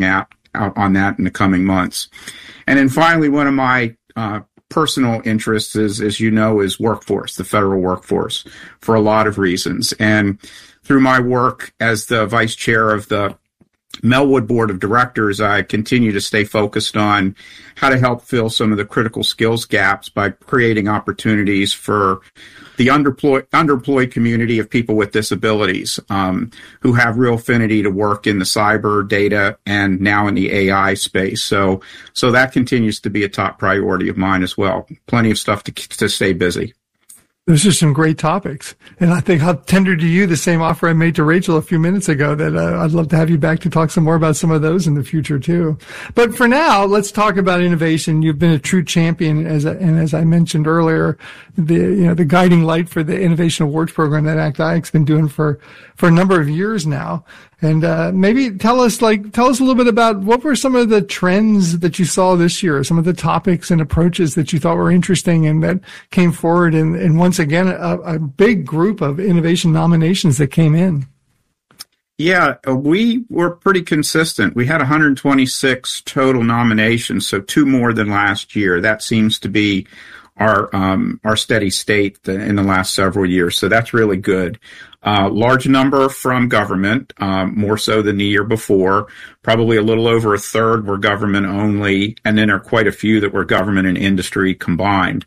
out on that in the coming months. And then finally, one of my personal interests is, as you know, is workforce, the federal workforce, for a lot of reasons. And through my work as the vice chair of the Melwood Board of Directors, I continue to stay focused on how to help fill some of the critical skills gaps by creating opportunities for the underemployed community of people with disabilities who have real affinity to work in the cyber, data, and now in the AI space. So that continues to be a top priority of mine as well. Plenty of stuff to stay busy. Those are some great topics. And I think I'll tender to you the same offer I made to Rachel a few minutes ago, that I'd love to have you back to talk some more about some of those in the future too. But for now, let's talk about innovation. You've been a true champion, as I mentioned earlier, the guiding light for the Innovation Awards program that ACT-IAC's been doing for a number of years now. And maybe tell us a little bit about what were some of the trends that you saw this year, some of the topics and approaches that you thought were interesting and that came forward, and once again, a big group of innovation nominations that came in. Yeah, we were pretty consistent. We had 126 total nominations, so 2 more than last year. That seems to be our steady state in the last several years. So that's really good. Large number from government, more so than the year before. Probably a little over a third were government only, and then there are quite a few that were government and industry combined.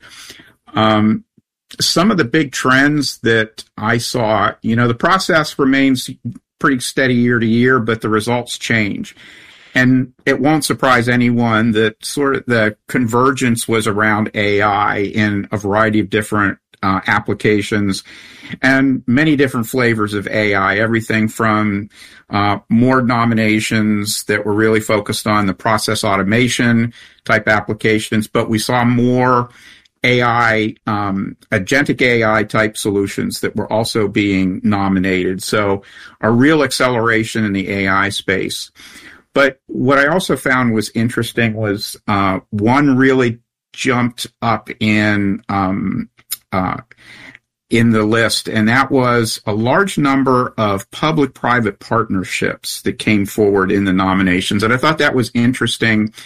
Some of the big trends that I saw, the process remains pretty steady year to year, but the results change. And it won't surprise anyone that sort of the convergence was around AI in a variety of different applications and many different flavors of AI, everything from more nominations that were really focused on the process automation type applications, but we saw more AI, agentic AI type solutions that were also being nominated. So a real acceleration in the AI space. But what I also found was interesting was one really jumped up in the list, and that was a large number of public-private partnerships that came forward in the nominations. And I thought that was interesting.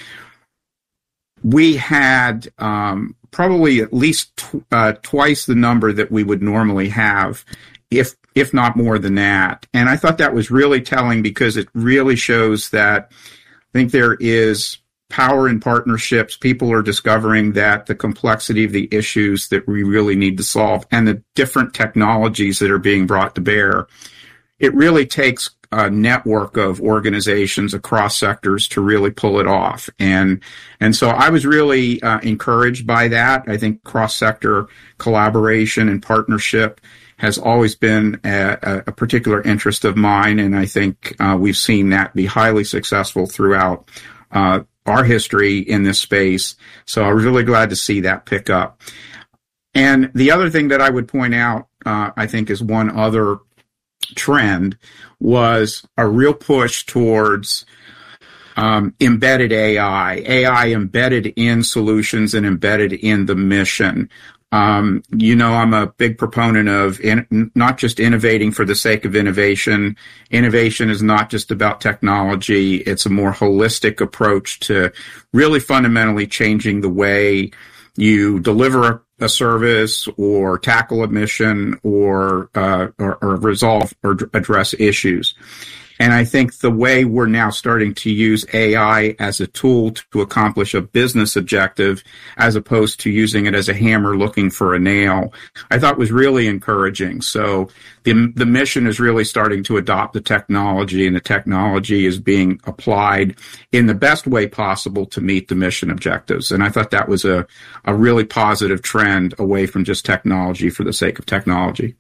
We had probably at least twice the number that we would normally have, if not more than that. And I thought that was really telling because it really shows that I think there is power in partnerships. People are discovering that the complexity of the issues that we really need to solve and the different technologies that are being brought to bear, it really takes a network of organizations across sectors to really pull it off. And so I was really encouraged by that. I think cross-sector collaboration and partnership has always been a particular interest of mine, and I think we've seen that be highly successful throughout our history in this space. So I was really glad to see that pick up. And the other thing that I would point out, I think, is one other trend was a real push towards embedded AI embedded in solutions and embedded in the mission. I'm a big proponent of not just innovating for the sake of innovation. Innovation is not just about technology. It's a more holistic approach to really fundamentally changing the way you deliver a service or tackle a mission or resolve or address issues. And I think the way we're now starting to use AI as a tool to accomplish a business objective, as opposed to using it as a hammer looking for a nail, I thought was really encouraging. So the mission is really starting to adopt the technology, and the technology is being applied in the best way possible to meet the mission objectives. And I thought that was a really positive trend away from just technology for the sake of technology.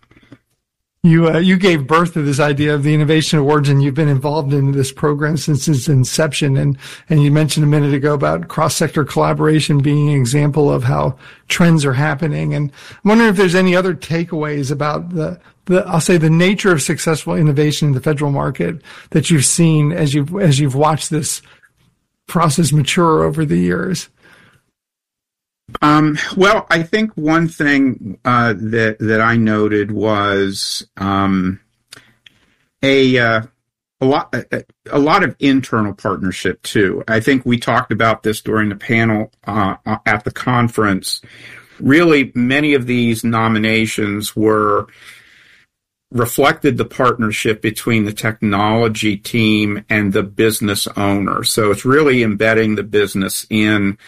You gave birth to this idea of the Innovation Awards, and you've been involved in this program since its inception. And you mentioned a minute ago about cross-sector collaboration being an example of how trends are happening. And I'm wondering if there's any other takeaways about the nature of successful innovation in the federal market that you've seen as you've watched this process mature over the years. Well, I think one thing that I noted was a a lot of internal partnership too. I think we talked about this during the panel at the conference. Really, many of these nominations reflected the partnership between the technology team and the business owner. So it's really embedding the business in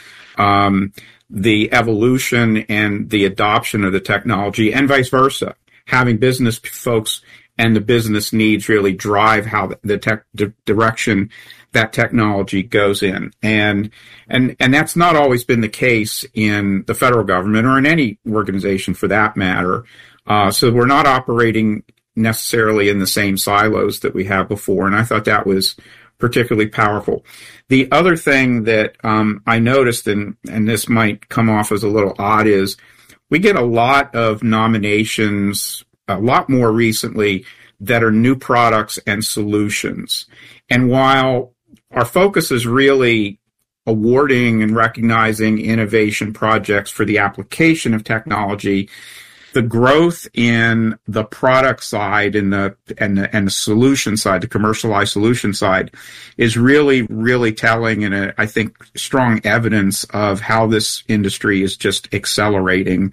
the evolution and the adoption of the technology, and vice versa. Having business folks and the business needs really drive how the direction that technology goes in. And that's not always been the case in the federal government or in any organization for that matter. So we're not operating necessarily in the same silos that we have before. And I thought that was particularly powerful. The other thing that I noticed, and this might come off as a little odd, is we get a lot of nominations, a lot more recently, that are new products and solutions. And while our focus is really awarding and recognizing innovation projects for the application of technology, the growth in the product side and the solution side, the commercialized solution side, is really, really telling, and I think strong evidence of how this industry is just accelerating.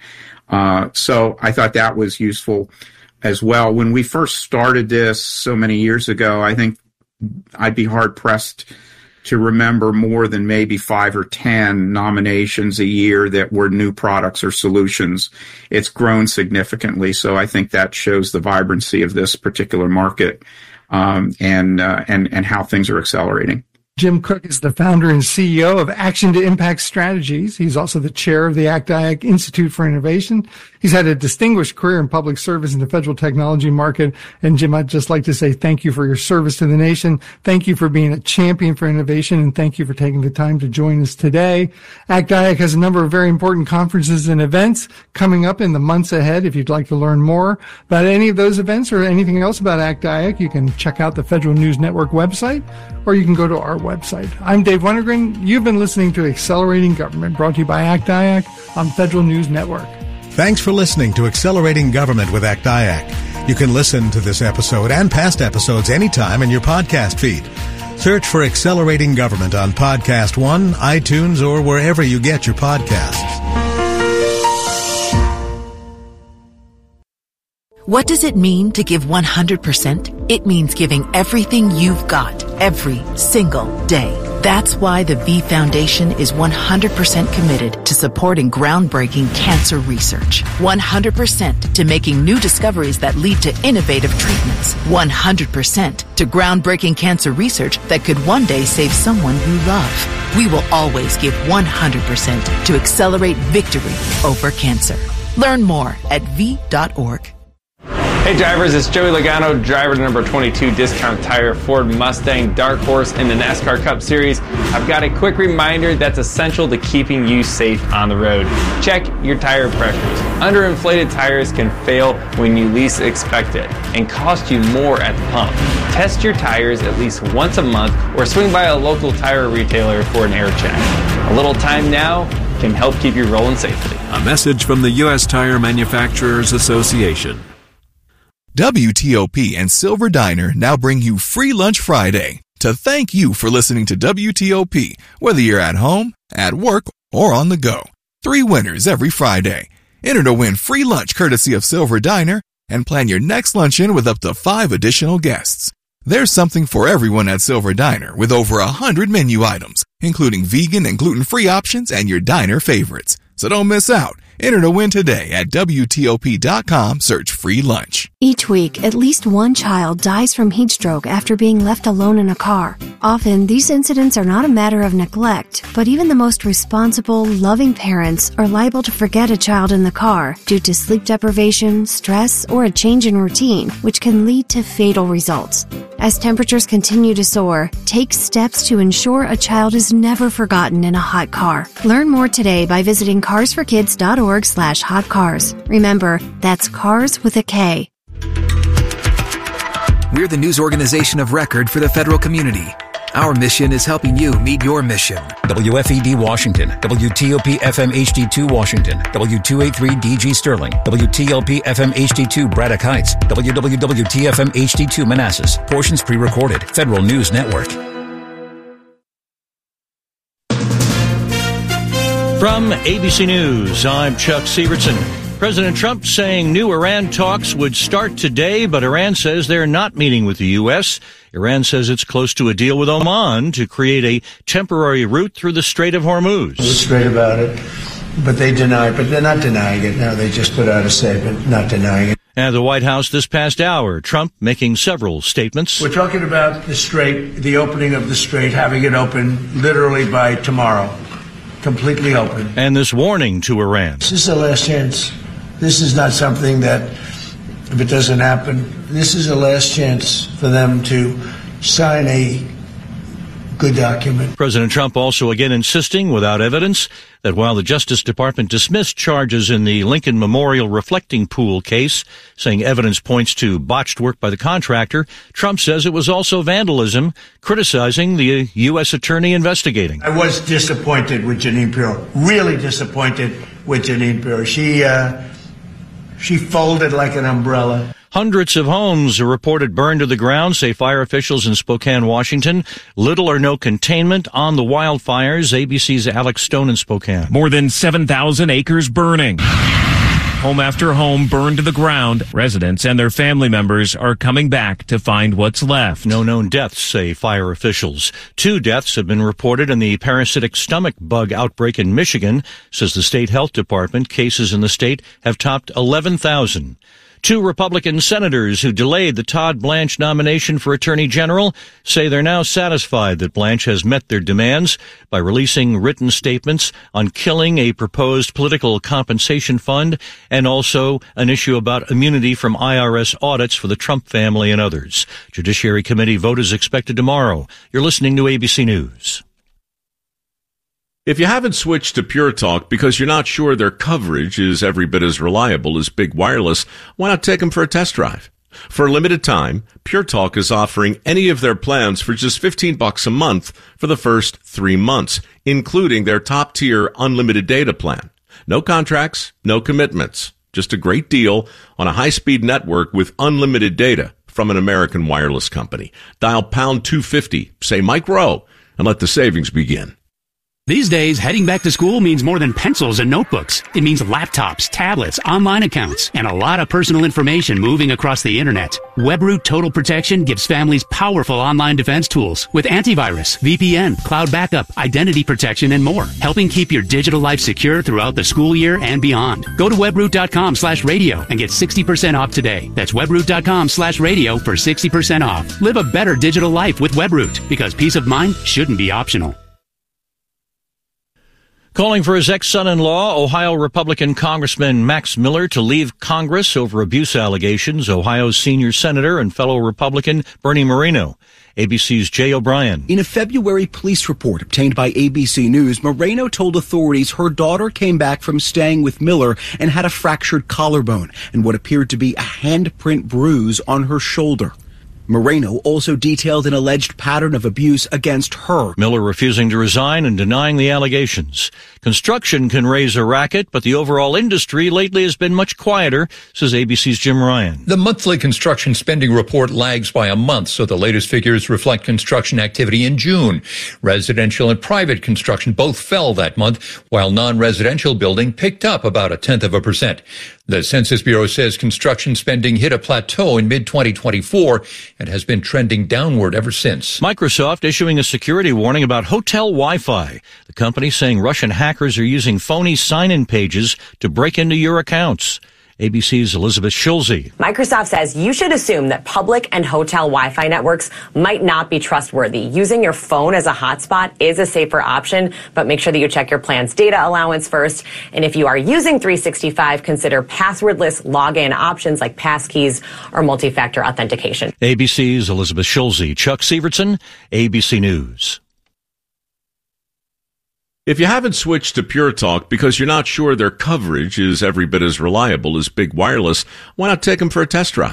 So I thought that was useful as well. When we first started this so many years ago, I think I'd be hard pressed to remember more than maybe 5 or 10 nominations a year that were new products or solutions. It's grown significantly, so I think that shows the vibrancy of this particular market, and how things are accelerating. Jim Cook is the founder and CEO of Action to Impact Strategies. He's also the chair of the ACT-IAC Institute for Innovation. He's had a distinguished career in public service in the federal technology market. And Jim, I'd just like to say thank you for your service to the nation. Thank you for being a champion for innovation, and thank you for taking the time to join us today. ACT-IAC has a number of very important conferences and events coming up in the months ahead. If you'd like to learn more about any of those events or anything else about ACT-IAC, you can check out the Federal News Network website, or you can go to our website. I'm Dave Wennergren. You've been listening to Accelerating Government, brought to you by ACT-IAC on Federal News Network. Thanks for listening to Accelerating Government with ACT-IAC. You can listen to this episode and past episodes anytime in your podcast feed. Search for Accelerating Government on Podcast One, iTunes, or wherever you get your podcasts. What does it mean to give 100%? It means giving everything you've got every single day. That's why the V Foundation is 100% committed to supporting groundbreaking cancer research. 100% to making new discoveries that lead to innovative treatments. 100% to groundbreaking cancer research that could one day save someone you love. We will always give 100% to accelerate victory over cancer. Learn more at v.org. Hey drivers, it's Joey Logano, driver number 22 Discount Tire Ford Mustang Dark Horse in the NASCAR Cup Series. I've got a quick reminder that's essential to keeping you safe on the road. Check your tire pressures. Underinflated tires can fail when you least expect it and cost you more at the pump. Test your tires at least once a month or swing by a local tire retailer for an air check. A little time now can help keep you rolling safely. A message from the U.S. Tire Manufacturers Association. WTOP and Silver Diner now bring you Free Lunch Friday to thank you for listening to WTOP, whether you're at home, at work, or on the go. 3 winners every Friday. Enter to win free lunch courtesy of Silver Diner and plan your next luncheon with up to 5 additional guests. There's something for everyone at Silver Diner with over 100 menu items, including vegan and gluten-free options and your diner favorites. So don't miss out. Enter to win today at WTOP.com. Search free lunch. Each week, at least one child dies from heat stroke after being left alone in a car. Often, these incidents are not a matter of neglect, but even the most responsible, loving parents are liable to forget a child in the car due to sleep deprivation, stress, or a change in routine, which can lead to fatal results. As temperatures continue to soar, take steps to ensure a child is never forgotten in a hot car. Learn more today by visiting carsforkids.org/hotcars. Remember, that's cars with a K. We're the news organization of record for the federal community. Our mission is helping you meet your mission. WFED Washington, WTOP FM HD2 Washington, W283 DG Sterling, WTLP FM HD2 Braddock Heights, WWWT-FM HD2 Manassas. Portions pre-recorded. Federal News Network. From ABC News, I'm Chuck Sievertson. President Trump saying new Iran talks would start today, but Iran says they're not meeting with the U.S. Iran says it's close to a deal with Oman to create a temporary route through the Strait of Hormuz. We're straight about it, but they deny, but they're not denying it. No, they just put out a statement not denying it. At the White House this past hour, Trump making several statements. We're talking about the strait, the opening of the strait, having it open literally by tomorrow. Completely open. And this warning to Iran. This is the last chance. This is not something that, if it doesn't happen, this is the last chance for them to sign a good document. President Trump also again insisting, without evidence, that while the Justice Department dismissed charges in the Lincoln Memorial Reflecting Pool case, saying evidence points to botched work by the contractor, Trump says it was also vandalism, criticizing the U.S. attorney investigating. I was disappointed with Jeanine Pirro, really disappointed with Jeanine Pirro. She folded like an umbrella. Hundreds of homes are reported burned to the ground, say fire officials in Spokane, Washington. Little or no containment on the wildfires. ABC's Alex Stone in Spokane. More than 7,000 acres burning. Home after home burned to the ground. Residents and their family members are coming back to find what's left. No known deaths, say fire officials. 2 deaths have been reported in the parasitic stomach bug outbreak in Michigan, says the state health department. Cases in the state have topped 11,000. 2 Republican senators who delayed the Todd Blanche nomination for Attorney General say they're now satisfied that Blanche has met their demands by releasing written statements on killing a proposed political compensation fund and also an issue about immunity from IRS audits for the Trump family and others. Judiciary Committee vote is expected tomorrow. You're listening to ABC News. If you haven't switched to Pure Talk because you're not sure their coverage is every bit as reliable as Big Wireless, why not take them for a test drive? For a limited time, Pure Talk is offering any of their plans for just $15 a month for the first 3 months, including their top-tier unlimited data plan. No contracts, no commitments. Just a great deal on a high-speed network with unlimited data from an American wireless company. Dial pound 250, say Mike Rowe, and let the savings begin. These days, heading back to school means more than pencils and notebooks. It means laptops, tablets, online accounts, and a lot of personal information moving across the internet. WebRoot Total Protection gives families powerful online defense tools with antivirus, VPN, cloud backup, identity protection, and more, helping keep your digital life secure throughout the school year and beyond. Go to webroot.com/radio and get 60% off today. That's webroot.com/radio for 60% off. Live a better digital life with WebRoot, because peace of mind shouldn't be optional. Calling for his ex-son-in-law, Ohio Republican Congressman Max Miller, to leave Congress over abuse allegations, Ohio's senior senator and fellow Republican Bernie Moreno. ABC's Jay O'Brien. In a February police report obtained by ABC News, Moreno told authorities her daughter came back from staying with Miller and had a fractured collarbone and what appeared to be a handprint bruise on her shoulder. Moreno also detailed an alleged pattern of abuse against her. Miller refusing to resign and denying the allegations. Construction can raise a racket, but the overall industry lately has been much quieter, says ABC's Jim Ryan. The monthly construction spending report lags by a month, so the latest figures reflect construction activity in June. Residential and private construction both fell that month, while non-residential building picked up about 0.1%. The Census Bureau says construction spending hit a plateau in mid-2024 and has been trending downward ever since. Microsoft issuing a security warning about hotel Wi-Fi. The company saying Russian hackers are using phony sign-in pages to break into your accounts. ABC's Elizabeth Schulze. Microsoft says you should assume that public and hotel Wi-Fi networks might not be trustworthy. Using your phone as a hotspot is a safer option, but make sure that you check your plan's data allowance first. And if you are using 365, consider passwordless login options like passkeys or multi-factor authentication. ABC's Elizabeth Schulze. Chuck Sievertson, ABC News. If you haven't switched to Pure Talk because you're not sure their coverage is every bit as reliable as Big Wireless, why not take them for a test drive?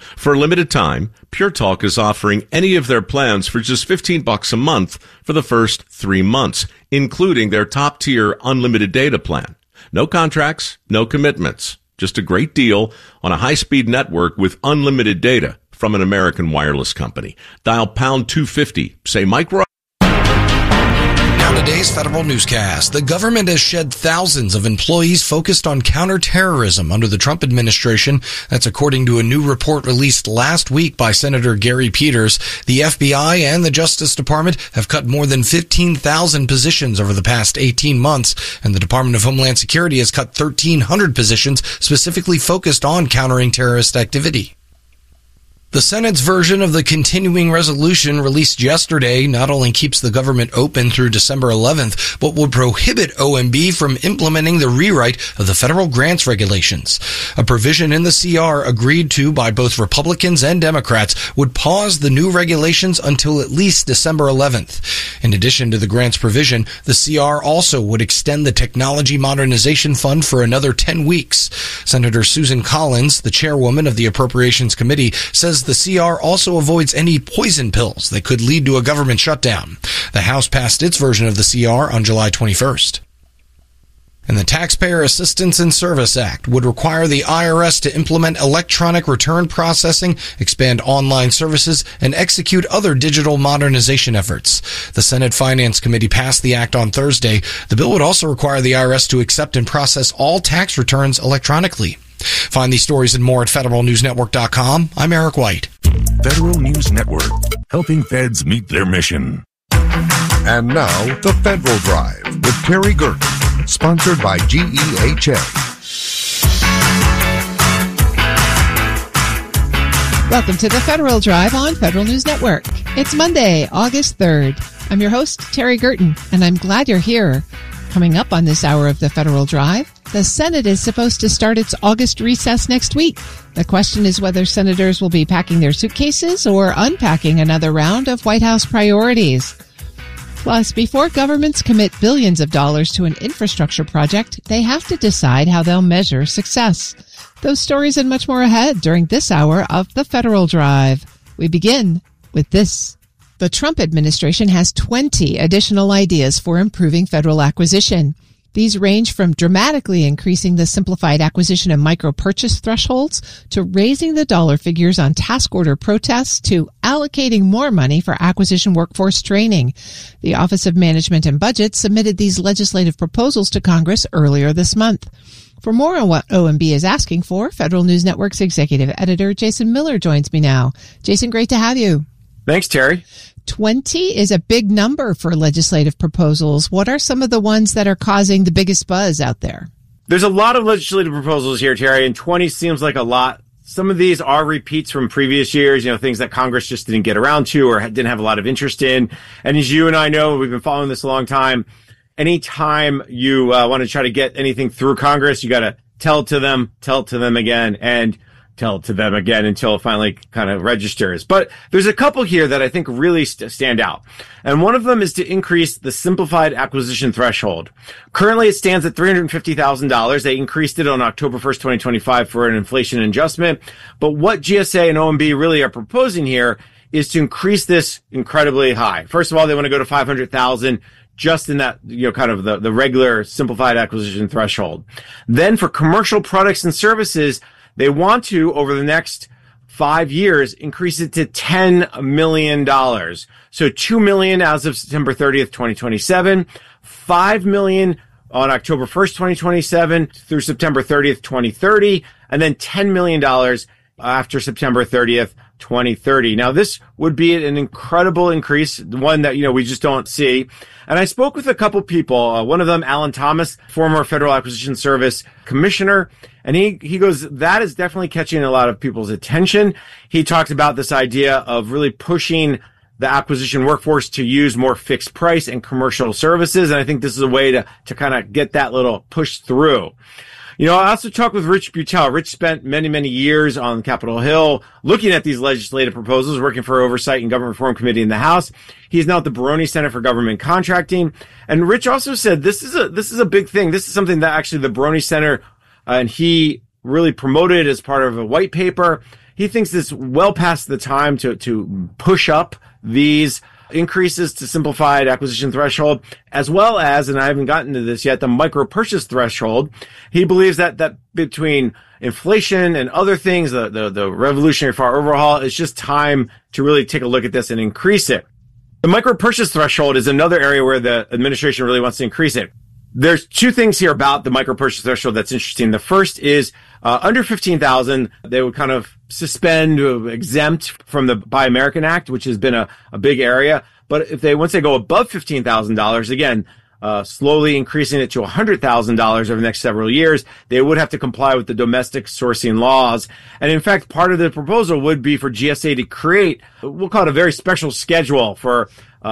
For a limited time, Pure Talk is offering any of their plans for just $15 a month for the first 3 months, including their top-tier unlimited data plan. No contracts, no commitments. Just a great deal on a high-speed network with unlimited data from an American wireless company. Dial pound 250. Say Mike Roy. Now today's federal newscast. The government has shed thousands of employees focused on counterterrorism under the Trump administration. That's according to a new report released last week by Senator Gary Peters. The FBI and the Justice Department have cut more than 15,000 positions over the past 18 months, and the Department of Homeland Security has cut 1,300 positions specifically focused on countering terrorist activity. The Senate's version of the continuing resolution released yesterday not only keeps the government open through December 11th, but would prohibit OMB from implementing the rewrite of the federal grants regulations. A provision in the CR agreed to by both Republicans and Democrats would pause the new regulations until at least December 11th. In addition to the grants provision, the CR also would extend the Technology Modernization Fund for another 10 weeks. Senator Susan Collins, the chairwoman of the Appropriations Committee, says the CR also avoids any poison pills that could lead to a government shutdown. The House passed its version of the CR on July 21st. And the Taxpayer Assistance and Service Act would require the IRS to implement electronic return processing, expand online services, and execute other digital modernization efforts. The Senate Finance Committee passed the act on Thursday. The bill would also require the IRS to accept and process all tax returns electronically. Find these stories and more at federalnewsnetwork.com. I'm Eric White. Federal News Network, helping feds meet their mission. And now, The Federal Drive with Terry Gerken, sponsored by GEHA. Welcome to The Federal Drive on Federal News Network. It's Monday, August 3rd. I'm your host, Terry Gerken, and I'm glad you're here. Coming up on this hour of The Federal Drive, the Senate is supposed to start its August recess next week. The question is whether senators will be packing their suitcases or unpacking another round of White House priorities. Plus, before governments commit billions of dollars to an infrastructure project, they have to decide how they'll measure success. Those stories and much more ahead during this hour of The Federal Drive. We begin with this. The Trump administration has 20 additional ideas for improving federal acquisition. These range from dramatically increasing the simplified acquisition and micro-purchase thresholds to raising the dollar figures on task order protests to allocating more money for acquisition workforce training. The Office of Management and Budget submitted these legislative proposals to Congress earlier this month. For more on what OMB is asking for, Federal News Network's executive editor Jason Miller joins me now. Jason, great to have you. Thanks, Terry. 20 is a big number for legislative proposals. What are some of the ones that are causing the biggest buzz out there? There's a lot of legislative proposals here, Terry, and 20 seems like a lot. Some of these are repeats from previous years, things that Congress just didn't get around to or didn't have a lot of interest in. And as you and I know, we've been following this a long time. Anytime you want to try to get anything through Congress, you got to tell it to them again, and tell it to them again until it finally kind of registers. But there's a couple here that I think really stand out. And one of them is to increase the simplified acquisition threshold. Currently, it stands at $350,000. They increased it on October 1st, 2025 for an inflation adjustment. But what GSA and OMB really are proposing here is to increase this incredibly high. First of all, they want to go to $500,000. Just in that, kind of the regular simplified acquisition threshold. Then for commercial products and services, they want to, over the next 5 years, increase it to $10 million. So $2 million as of September 30th, 2027, $5 million on October 1st, 2027 through September 30th, 2030, and then $10 million after September 30th, 2030. Now, this would be an incredible increase, one that, we just don't see. And I spoke with a couple people, one of them, Alan Thomas, former Federal Acquisition Service Commissioner, and he goes, that is definitely catching a lot of people's attention. He talks about this idea of really pushing the acquisition workforce to use more fixed price and commercial services. And I think this is a way to kind of get that little push through. I also talked with Rich Butel. Rich spent many, many years on Capitol Hill looking at these legislative proposals, working for Oversight and Government Reform Committee in the House. He's now at the Baroni Center for Government Contracting. And Rich also said this is a big thing. This is something that actually the Baroni Center and he really promoted as part of a white paper. he thinks it's well past the time to push up these increases to simplified acquisition threshold, as well as, and I haven't gotten to this yet, the micro purchase threshold. He believes that between inflation and other things, the revolutionary far overhaul, it's just time to really take a look at this and increase it. The micro purchase threshold is another area where the administration really wants to increase it. There's two things here about the micro purchase threshold that's interesting. The first is under $15,000, they would kind of suspend, exempt from the Buy American Act, which has been a big area. But once they go above $15,000, again, slowly increasing it to $100,000 over the next several years, they would have to comply with the domestic sourcing laws. And in fact, part of the proposal would be for GSA to create, we'll call it a very special schedule for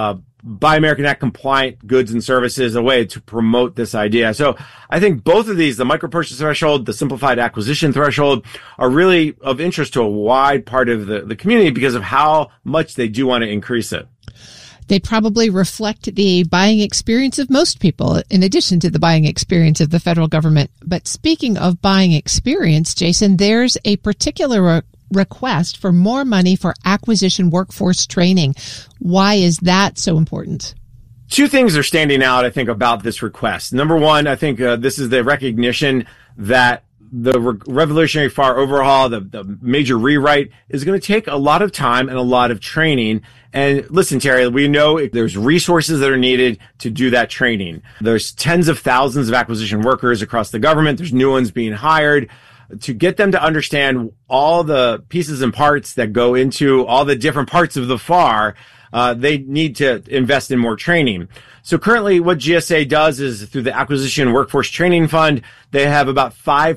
Buy American Act compliant goods and services, a way to promote this idea. So I think both of these, the micro purchase threshold, the simplified acquisition threshold, are really of interest to a wide part of the community because of how much they do want to increase it. They probably reflect the buying experience of most people, in addition to the buying experience of the federal government. But speaking of buying experience, Jason, there's a particular request for more money for acquisition workforce training. Why is that so important? Two things are standing out, I think, about this request. Number one, I think this is the recognition that the revolutionary far overhaul, the major rewrite, is going to take a lot of time and a lot of training. And listen, Terry, we know there's resources that are needed to do that training. There's tens of thousands of acquisition workers across the government. There's new ones being hired. To get them to understand all the pieces and parts that go into all the different parts of the FAR, they need to invest in more training. So currently what GSA does is through the Acquisition Workforce Training Fund, they have about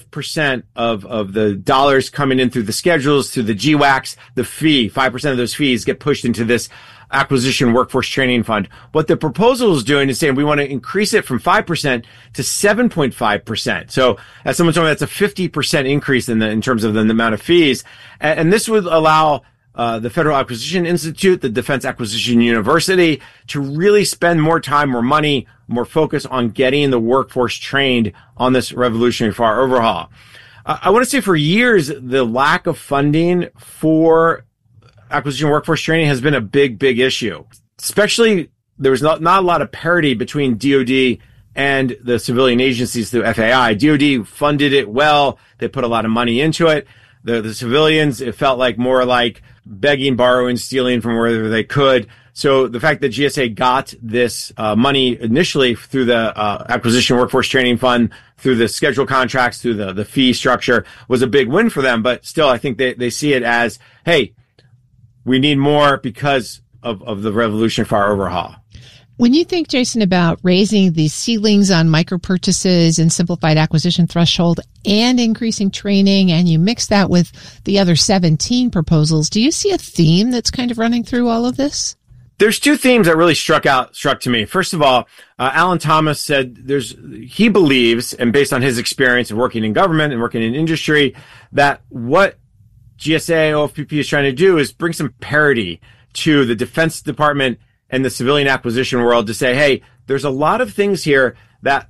5% of the dollars coming in through the schedules, through the GWACs, the fee, 5% of those fees get pushed into this Acquisition Workforce Training Fund. What the proposal is doing is saying we want to increase it from 5% to 7.5%. So as someone told me, that's a 50% increase in terms of the amount of fees. And this would allow the Federal Acquisition Institute, the Defense Acquisition University, to really spend more time, more money, more focus on getting the workforce trained on this revolutionary far overhaul. I want to say for years, the lack of funding for acquisition workforce training has been a big issue. Especially, there was not a lot of parity between DoD and the civilian agencies through FAI. DoD funded it well. They put a lot of money into it. The civilians, it felt like more like begging, borrowing, stealing from wherever they could. So the fact that GSA got this money initially through the Acquisition Workforce Training Fund, through the schedule contracts, through the fee structure, was a big win for them. But still, I think they see it as, hey, we need more because of the revolutionary far overhaul. When you think, Jason, about raising the ceilings on micro purchases and simplified acquisition threshold and increasing training, and you mix that with the other 17 proposals, do you see a theme that's kind of running through all of this? There's two themes that really struck to me. First of all, Alan Thomas said he believes, and based on his experience of working in government and working in industry, that what GSA, OFPP is trying to do is bring some parity to the Defense Department and the civilian acquisition world to say, hey, there's a lot of things here that,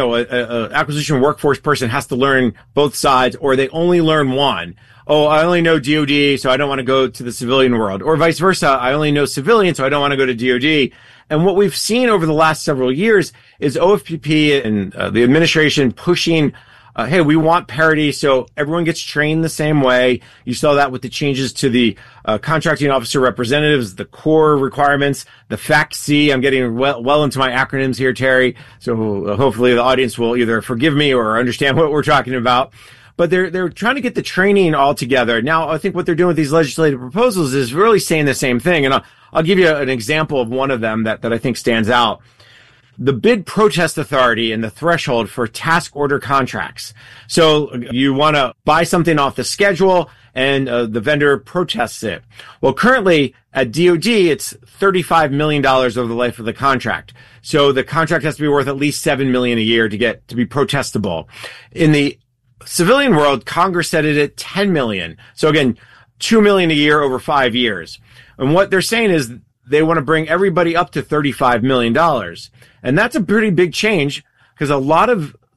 a acquisition workforce person has to learn both sides, or they only learn one. Oh, I only know DoD, so I don't want to go to the civilian world. Or vice versa, I only know civilian, so I don't want to go to DoD. And what we've seen over the last several years is OFPP and the administration pushing hey, we want parity, so everyone gets trained the same way. You saw that with the changes to the contracting officer representatives, the core requirements, the FACT-C. I'm getting well into my acronyms here, Terry, so hopefully the audience will either forgive me or understand what we're talking about. But they're trying to get the training all together. Now, I think what they're doing with these legislative proposals is really saying the same thing. And I'll give you an example of one of them that I think stands out. The bid protest authority and the threshold for task order contracts. So you want to buy something off the schedule and the vendor protests it. Well, currently at DoD, it's $35 million over the life of the contract. So the contract has to be worth at least $7 million a year to be protestable. In the civilian world, Congress set it at $10 million. So again, $2 million a year over 5 years. And what they're saying is they want to bring everybody up to $35 million. And that's a pretty big change because a lot of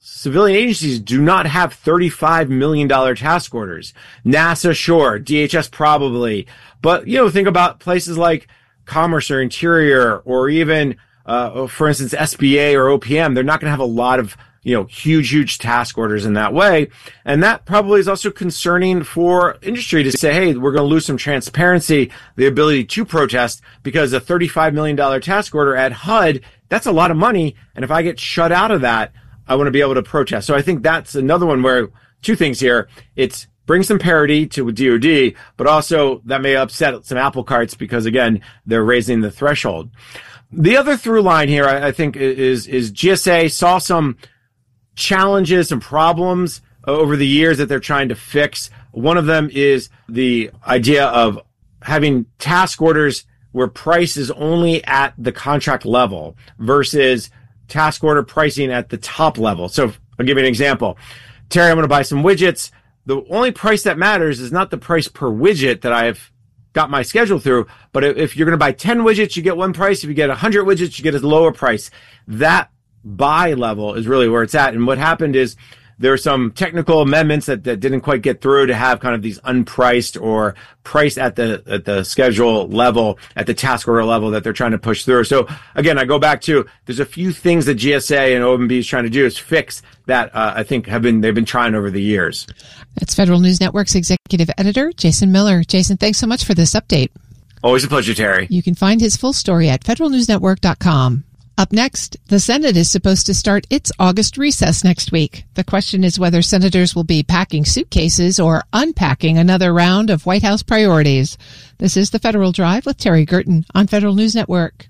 civilian agencies do not have $35 million task orders. NASA, sure. DHS, probably. But, think about places like Commerce or Interior or even, for instance, SBA or OPM. They're not going to have a lot of, huge task orders in that way. And that probably is also concerning for industry to say, hey, we're going to lose some transparency, the ability to protest, because a $35 million task order at HUD, that's a lot of money. And if I get shut out of that, I want to be able to protest. So I think that's another one where two things here. It's bring some parity to DOD, but also that may upset some apple carts because, again, they're raising the threshold. The other through line here, I think, is GSA saw some challenges and problems over the years that they're trying to fix. One of them is the idea of having task orders where price is only at the contract level versus task order pricing at the top level. So I'll give you an example. Terry, I'm going to buy some widgets. The only price that matters is not the price per widget that I've got my schedule through, but if you're going to buy 10 widgets, you get one price. If you get 100 widgets, you get a lower price. That buy level is really where it's at. And what happened is there are some technical amendments that didn't quite get through to have kind of these unpriced or priced at the schedule level, at the task order level that they're trying to push through. So again, I go back to there's a few things that GSA and OMB is trying to do is fix that I think they've been trying over the years. That's Federal News Network's executive editor, Jason Miller. Jason, thanks so much for this update. Always a pleasure, Terry. You can find his full story at federalnewsnetwork.com. Up next, the Senate is supposed to start its August recess next week. The question is whether senators will be packing suitcases or unpacking another round of White House priorities. This is the Federal Drive with Terry Gerton on Federal News Network.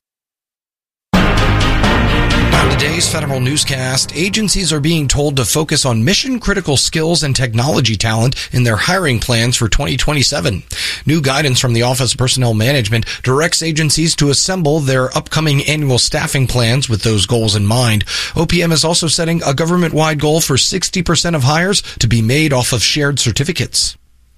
On today's Federal Newscast, agencies are being told to focus on mission-critical skills and technology talent in their hiring plans for 2027. New guidance from the Office of Personnel Management directs agencies to assemble their upcoming annual staffing plans with those goals in mind. OPM is also setting a government-wide goal for 60% of hires to be made off of shared certificates.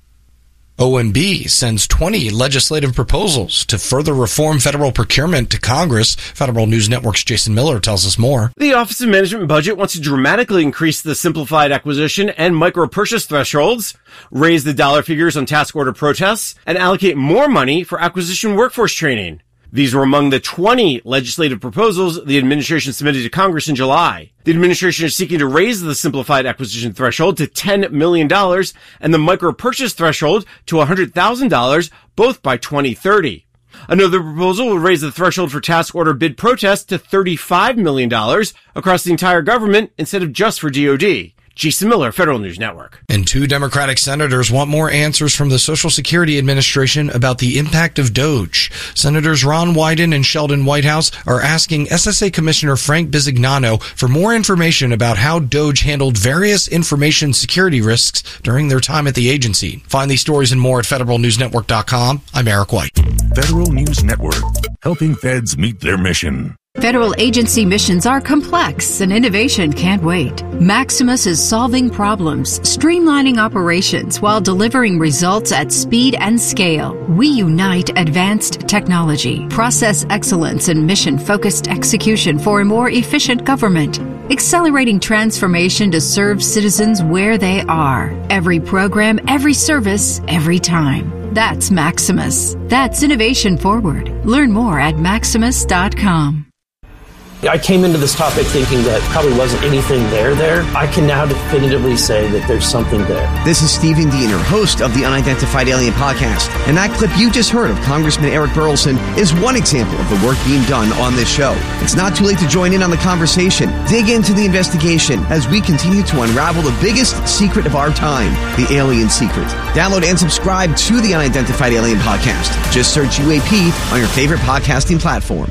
OMB sends 20 legislative proposals to further reform federal procurement to Congress. Federal News Network's Jason Miller tells us more. The Office of Management and Budget wants to dramatically increase the simplified acquisition and micro-purchase thresholds, raise the dollar figures on task order protests, and allocate more money for acquisition workforce training. These were among the 20 legislative proposals the administration submitted to Congress in July. The administration is seeking to raise the simplified acquisition threshold to $10 million and the micro-purchase threshold to $100,000, both by 2030. Another proposal will raise the threshold for task order bid protest to $35 million across the entire government instead of just for DOD. Jason Miller, Federal News Network. And 2 Democratic senators want more answers from the Social Security Administration about the impact of DOGE. Senators Ron Wyden and Sheldon Whitehouse are asking SSA Commissioner Frank Bisignano for more information about how DOGE handled various information security risks during their time at the agency. Find these stories and more at federalnewsnetwork.com. I'm Eric White. Federal News Network, helping feds meet their mission. Federal agency missions are complex and innovation can't wait. Maximus is solving problems, streamlining operations while delivering results at speed and scale. We unite advanced technology, process excellence, and mission-focused execution for a more efficient government. Accelerating transformation to serve citizens where they are. Every program, every service, every time. That's Maximus. That's innovation forward. Learn more at maximus.com. I came into this topic thinking that probably wasn't anything there. I can now definitively say that there's something there. This is Stephen Diener, host of the Unidentified Alien Podcast. And that clip you just heard of Congressman Eric Burleson is one example of the work being done on this show. It's not too late to join in on the conversation. Dig into the investigation as we continue to unravel the biggest secret of our time, the alien secret. Download and subscribe to the Unidentified Alien Podcast. Just search UAP on your favorite podcasting platform.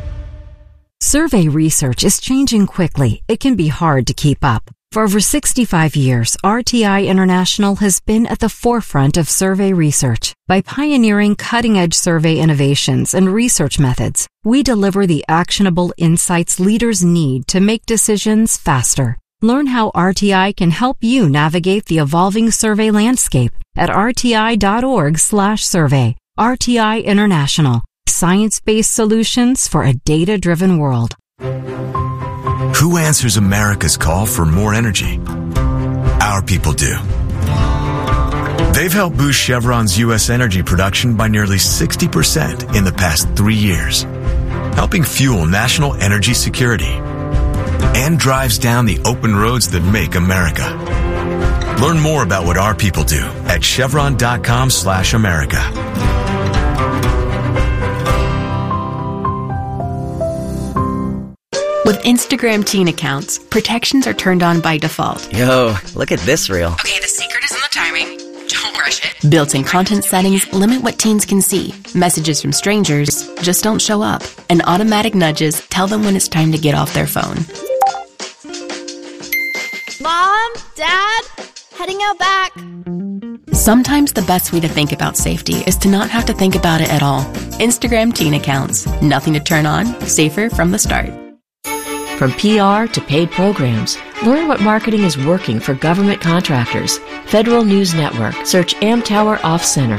Survey research is changing quickly. It can be hard to keep up. For over 65 years, RTI International has been at the forefront of survey research. By pioneering cutting-edge survey innovations and research methods, we deliver the actionable insights leaders need to make decisions faster. Learn how RTI can help you navigate the evolving survey landscape at rti.org/survey. RTI International. Science-based solutions for a data-driven world. Who answers America's call for more energy? Our people do. They've helped boost Chevron's U.S. energy production by nearly 60% in the past 3 years, helping fuel national energy security, and drives down the open roads that make America. Learn more about what our people do at chevron.com/America. With Instagram teen accounts, protections are turned on by default. Yo, look at this reel. Okay, the secret is in the timing. Don't rush it. Built-in content settings limit what teens can see. Messages from strangers just don't show up. And automatic nudges tell them when it's time to get off their phone. Mom? Dad? Heading out back. Sometimes the best way to think about safety is to not have to think about it at all. Instagram teen accounts. Nothing to turn on. Safer from the start. From PR to paid programs, learn what marketing is working for government contractors. Federal News Network. Search Amtower Off Center.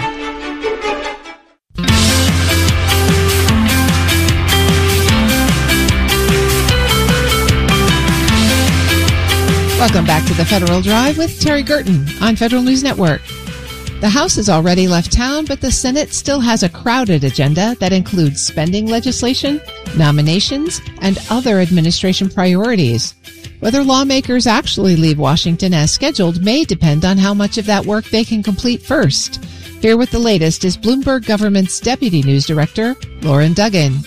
Welcome back to the Federal Drive with Terry Gerton on Federal News Network. The House has already left town, but the Senate still has a crowded agenda that includes spending legislation, nominations, and other administration priorities. Whether lawmakers actually leave Washington as scheduled may depend on how much of that work they can complete first. Here with the latest is Bloomberg Government's Deputy News Director, Lauren Duggan.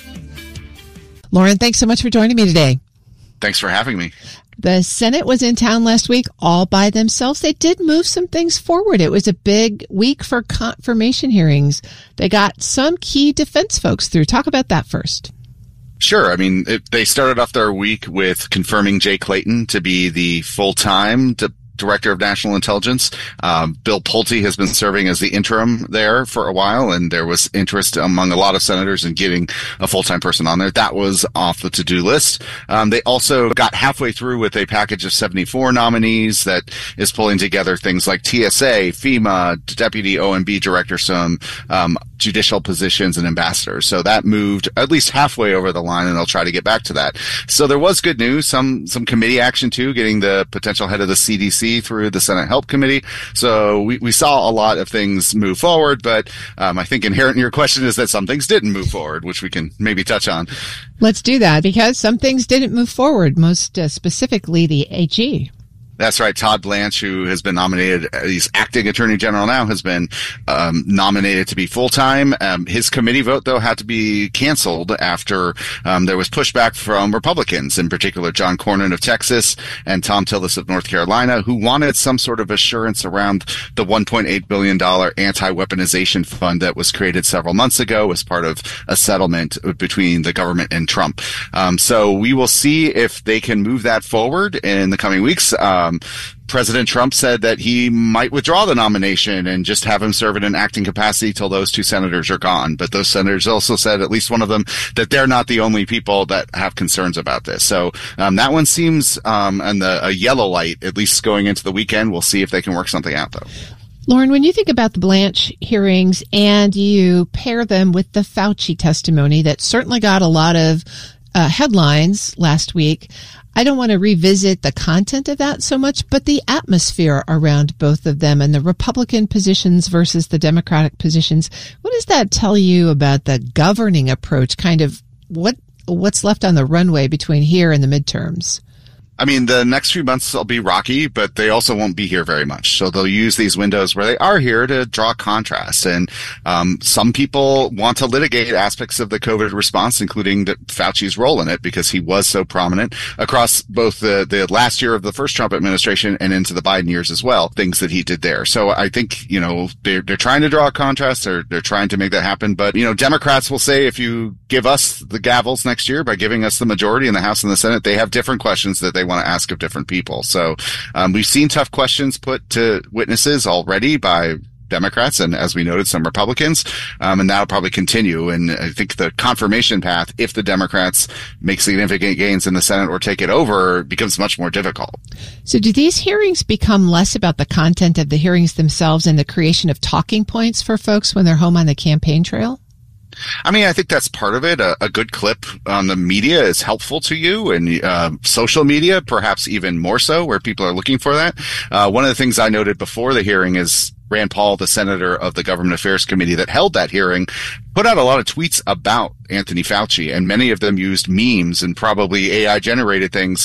Lauren, thanks so much for joining me today. Thanks for having me. The Senate was in town last week all by themselves. They did move some things forward. It was a big week for confirmation hearings. They got some key defense folks through. Talk about that first. Sure. I mean, they started off their week with confirming Jay Clayton to be the full-time Director of National Intelligence. Bill Pulte has been serving as the interim there for a while, and there was interest among a lot of senators in getting a full-time person on there. That was off the to-do list. They also got halfway through with a package of 74 nominees that is pulling together things like TSA, FEMA, Deputy OMB Director, some judicial positions, and ambassadors. So that moved at least halfway over the line, and they'll try to get back to that. So there was good news, some committee action too, getting the potential head of the CDC through the Senate Help Committee. So we saw a lot of things move forward, but I think inherent in your question is that some things didn't move forward, which we can maybe touch on. Let's do that, because some things didn't move forward, most specifically the AG. That's right. Todd Blanche, who has been nominated, he's acting attorney general now, has been nominated to be full-time. His committee vote, though, had to be canceled after there was pushback from Republicans, in particular John Cornyn of Texas and Thom Tillis of North Carolina, who wanted some sort of assurance around the $1.8 billion anti-weaponization fund that was created several months ago as part of a settlement between the government and Trump. So we will see if they can move that forward in the coming weeks. President Trump said that he might withdraw the nomination and just have him serve in an acting capacity till those two senators are gone. But those senators also said, at least one of them, that they're not the only people that have concerns about this. So that one seems on a yellow light, at least going into the weekend. We'll see if they can work something out, though. Lauren, when you think about the Blanche hearings and you pair them with the Fauci testimony that certainly got a lot of headlines last week, I don't want to revisit the content of that so much, but the atmosphere around both of them and the Republican positions versus the Democratic positions. What does that tell you about the governing approach? Kind of what's left on the runway between here and the midterms? I mean, the next few months will be rocky, but they also won't be here very much. So they'll use these windows where they are here to draw contrast. And some people want to litigate aspects of the COVID response, including Fauci's role in it, because he was so prominent across both the last year of the first Trump administration and into the Biden years as well, things that he did there. So I think, they're trying to draw a contrast. They're trying to make that happen. But, Democrats will say, if you give us the gavels next year by giving us the majority in the House and the Senate, they have different questions that they want to ask of different people. So we've seen tough questions put to witnesses already by Democrats and, as we noted, some Republicans, and that'll probably continue. And I think the confirmation path, if the Democrats make significant gains in the Senate or take it over, becomes much more difficult. So do these hearings become less about the content of the hearings themselves and the creation of talking points for folks when they're home on the campaign trail? I mean, I think that's part of it. A good clip on the media is helpful to you, and social media, perhaps even more so, where people are looking for that. One of the things I noted before the hearing is Rand Paul, the senator of the Government Affairs Committee that held that hearing, put out a lot of tweets about Anthony Fauci, and many of them used memes and probably AI-generated things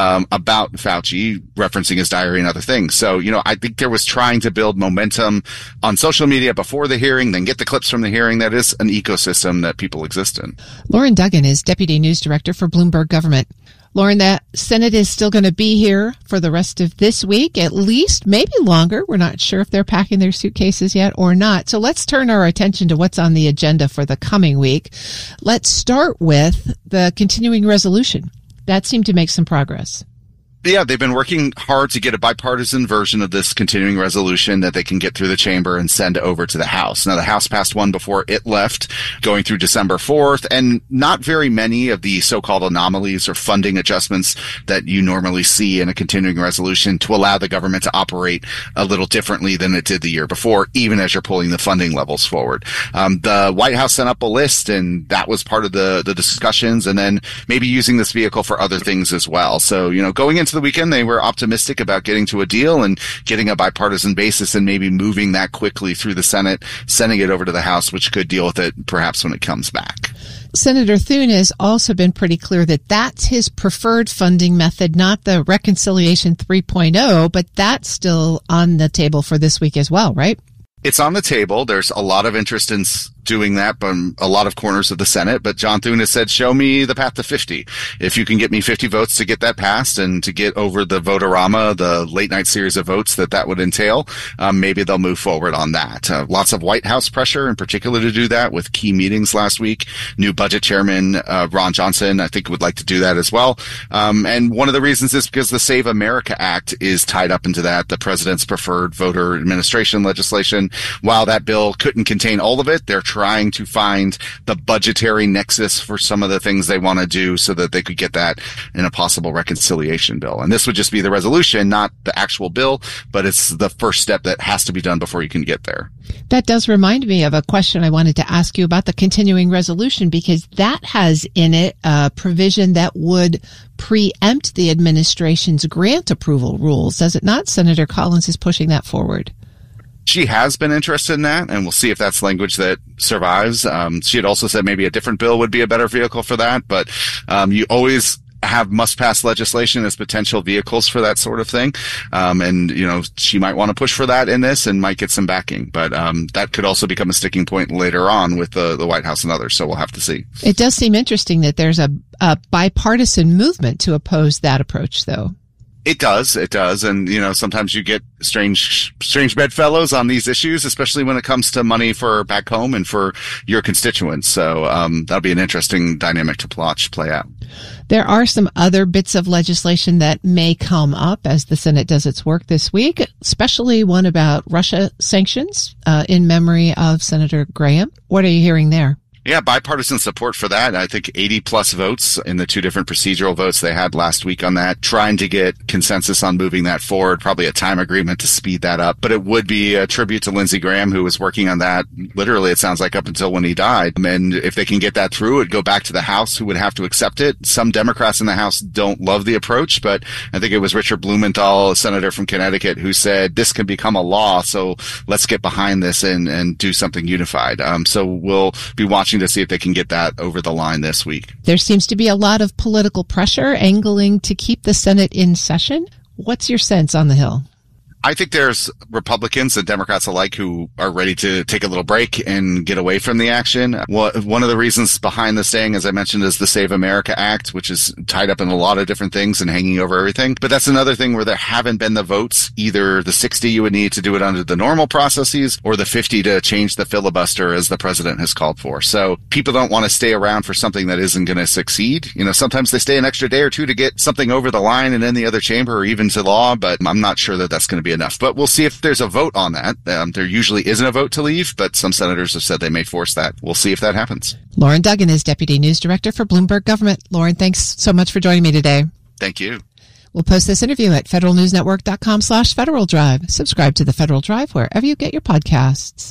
about Fauci, referencing his diary and other things. So, I think there was trying to build momentum on social media before the hearing, then get the clips from the hearing. That is an ecosystem that people exist in. Lauren Duggan is Deputy News Director for Bloomberg Government. Lauren, the Senate is still going to be here for the rest of this week, at least, maybe longer. We're not sure if they're packing their suitcases yet or not. So let's turn our attention to what's on the agenda for the coming week. Let's start with the continuing resolution. That seemed to make some progress. Yeah, they've been working hard to get a bipartisan version of this continuing resolution that they can get through the chamber and send over to the House. Now, the House passed one before it left, going through December 4th, and not very many of the so-called anomalies or funding adjustments that you normally see in a continuing resolution to allow the government to operate a little differently than it did the year before, even as you're pulling the funding levels forward. The White House sent up a list, and that was part of the discussions, and then maybe using this vehicle for other things as well. So, going into the weekend, they were optimistic about getting to a deal and getting a bipartisan basis and maybe moving that quickly through the Senate, sending it over to the House, which could deal with it perhaps when it comes back. Senator Thune has also been pretty clear that that's his preferred funding method, not the Reconciliation 3.0, but that's still on the table for this week as well, right? It's on the table. There's a lot of interest in doing that from a lot of corners of the Senate, but John Thune has said, show me the path to 50. If you can get me 50 votes to get that passed and to get over the vote-a-rama, the late night series of votes that would entail, maybe they'll move forward on that. Lots of White House pressure in particular to do that with key meetings last week. New budget chairman, Ron Johnson, I think would like to do that as well. And one of the reasons is because the Save America Act is tied up into that, the president's preferred voter administration legislation. While that bill couldn't contain all of it, they're trying to find the budgetary nexus for some of the things they want to do so that they could get that in a possible reconciliation bill. And this would just be the resolution, not the actual bill, but it's the first step that has to be done before you can get there. That does remind me of a question I wanted to ask you about the continuing resolution, because that has in it a provision that would preempt the administration's grant approval rules. Does it not? Senator Collins is pushing that forward. She has been interested in that, and we'll see if that's language that survives. She had also said maybe a different bill would be a better vehicle for that, but you always have must-pass legislation as potential vehicles for that sort of thing. And, she might want to push for that in this and might get some backing. But that could also become a sticking point later on with the White House and others, so we'll have to see. It does seem interesting that there's a bipartisan movement to oppose that approach, though. It does. And, sometimes you get strange bedfellows on these issues, especially when it comes to money for back home and for your constituents. So, that'll be an interesting dynamic to watch play out. There are some other bits of legislation that may come up as the Senate does its work this week, especially one about Russia sanctions, in memory of Senator Graham. What are you hearing there? Yeah, bipartisan support for that. I think 80 plus votes in the two different procedural votes they had last week on that, trying to get consensus on moving that forward, probably a time agreement to speed that up. But it would be a tribute to Lindsey Graham, who was working on that literally, it sounds like, up until when he died. And if they can get that through, it'd go back to the House, who would have to accept it. Some Democrats in the House don't love the approach, but I think it was Richard Blumenthal, a senator from Connecticut, who said this can become a law, so let's get behind this and do something unified. So we'll be watching to see if they can get that over the line this week. There seems to be a lot of political pressure angling to keep the Senate in session. What's your sense on the Hill? I think there's Republicans and Democrats alike who are ready to take a little break and get away from the action. One of the reasons behind this staying, as I mentioned, is the Save America Act, which is tied up in a lot of different things and hanging over everything. But that's another thing where there haven't been the votes, either the 60 you would need to do it under the normal processes or the 50 to change the filibuster as the president has called for. So people don't want to stay around for something that isn't going to succeed. Sometimes they stay an extra day or two to get something over the line and in the other chamber or even to law, but I'm not sure that that's going to be enough. But we'll see if there's a vote on that. There usually isn't a vote to leave, but some senators have said they may force that. We'll see if that happens. Lauren Duggan is Deputy News Director for Bloomberg Government. Lauren, thanks so much for joining me today. Thank you. We'll post this interview at federalnewsnetwork.com/Federal Drive. Subscribe to the Federal Drive wherever you get your podcasts.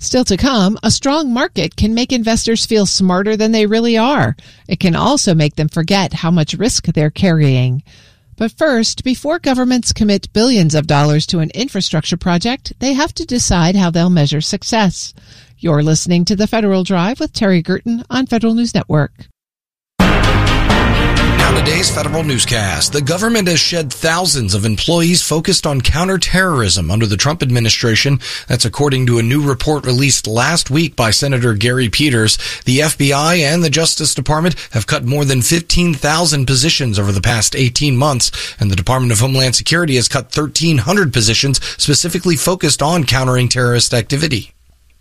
Still to come, a strong market can make investors feel smarter than they really are. It can also make them forget how much risk they're carrying. But first, before governments commit billions of dollars to an infrastructure project, they have to decide how they'll measure success. You're listening to The Federal Drive with Terry Gerton on Federal News Network. Now today's Federal Newscast. The government has shed thousands of employees focused on counterterrorism under the Trump administration. That's according to a new report released last week by Senator Gary Peters. The FBI and the Justice Department have cut more than 15,000 positions over the past 18 months, and the Department of Homeland Security has cut 1,300 positions specifically focused on countering terrorist activity.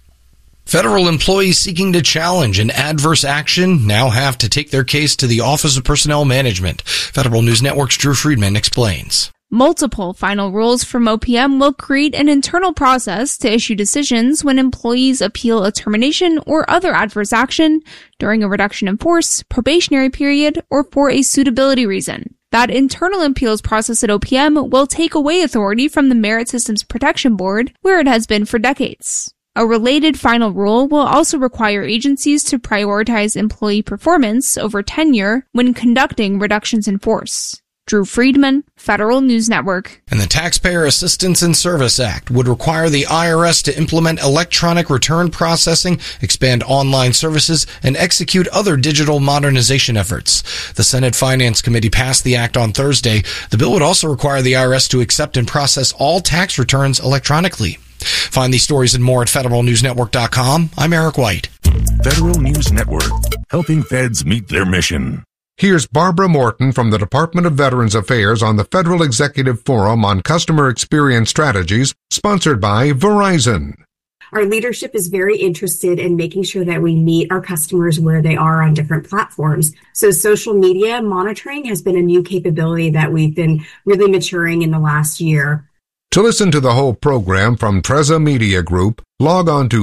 Federal employees seeking to challenge an adverse action now have to take their case to the Office of Personnel Management. Federal News Network's Drew Friedman explains. Multiple final rules from OPM will create an internal process to issue decisions when employees appeal a termination or other adverse action during a reduction in force, probationary period, or for a suitability reason. That internal appeals process at OPM will take away authority from the Merit Systems Protection Board, where it has been for decades. A related final rule will also require agencies to prioritize employee performance over tenure when conducting reductions in force. Drew Friedman, Federal News Network. And the Taxpayer Assistance and Service Act would require the IRS to implement electronic return processing, expand online services, and execute other digital modernization efforts. The Senate Finance Committee passed the act on Thursday. The bill would also require the IRS to accept and process all tax returns electronically. Find these stories and more at federalnewsnetwork.com. I'm Eric White. Federal News Network, helping feds meet their mission. Here's Barbara Morton from the Department of Veterans Affairs on the Federal Executive Forum on Customer Experience Strategies, sponsored by Verizon. Our leadership is very interested in making sure that we meet our customers where they are on different platforms. So social media monitoring has been a new capability that we've been really maturing in the last year. To listen to the whole program from Treza Media Group, log on to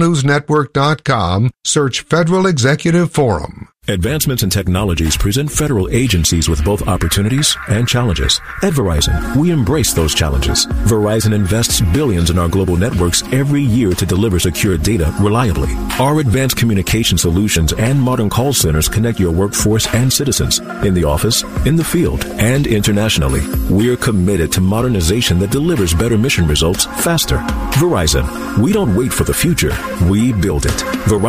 federalnewsnetwork.com, search Federal Executive Forum. Advancements in technologies present federal agencies with both opportunities and challenges. At Verizon, we embrace those challenges. Verizon invests billions in our global networks every year to deliver secure data reliably. Our advanced communication solutions and modern call centers connect your workforce and citizens in the office, in the field, and internationally. We're committed to modernization that delivers better mission results faster. Verizon, we don't wait for the future. We build it.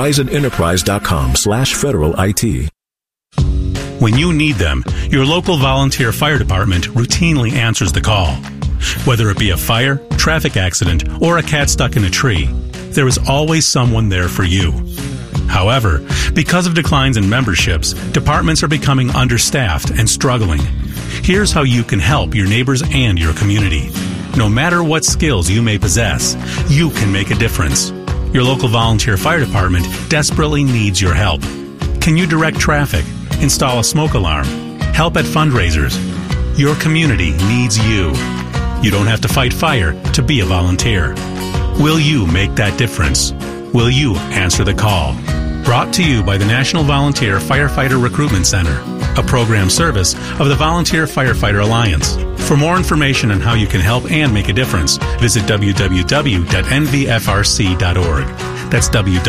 VerizonEnterprise.com/Federal IT. When you need them, your local volunteer fire department routinely answers the call. Whether it be a fire, traffic accident, or a cat stuck in a tree, there is always someone there for you. However, because of declines in memberships, departments are becoming understaffed and struggling. Here's how you can help your neighbors and your community. No matter what skills you may possess, you can make a difference. Your local volunteer fire department desperately needs your help. Can you direct traffic, install a smoke alarm, help at fundraisers? Your community needs you. You don't have to fight fire to be a volunteer. Will you make that difference? Will you answer the call? Brought to you by the National Volunteer Firefighter Recruitment Center, a program service of the Volunteer Firefighter Alliance. For more information on how you can help and make a difference, visit www.nvfrc.org. That's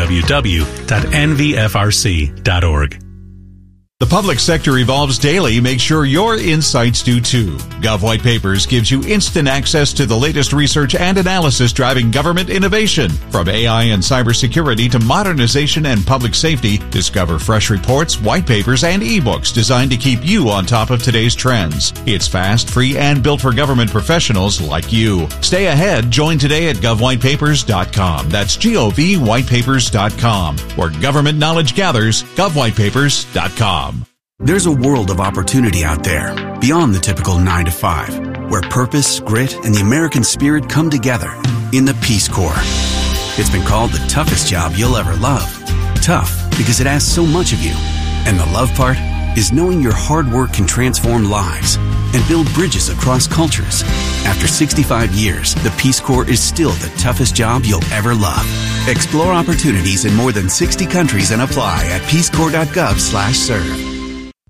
www.nvfrc.org. The public sector evolves daily. Make sure your insights do too. Gov White Papers gives you instant access to the latest research and analysis driving government innovation. From AI and cybersecurity to modernization and public safety, discover fresh reports, white papers, and ebooks designed to keep you on top of today's trends. It's fast, free, and built for government professionals like you. Stay ahead. Join today at govwhitepapers.com. That's GOVWhitepapers.com. Where government knowledge gathers, govwhitepapers.com. There's a world of opportunity out there, beyond the typical 9 to 5, where purpose, grit, and the American spirit come together in the Peace Corps. It's been called the toughest job you'll ever love. Tough because it asks so much of you. And the love part is knowing your hard work can transform lives and build bridges across cultures. After 65 years, the Peace Corps is still the toughest job you'll ever love. Explore opportunities in more than 60 countries and apply at peacecorps.gov/serve.